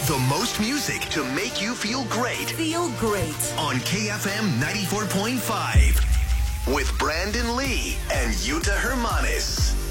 The most music to make you feel great. Feel great. On KFM 94.5. With Brandon Lee and Yuta Hermanis.